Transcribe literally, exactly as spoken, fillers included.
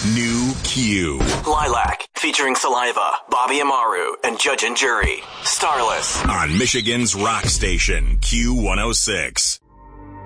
New Q. Lilac, featuring Saliva, Bobby Amaru, and Judge and Jury. Starless. On Michigan's rock station, Q one oh six.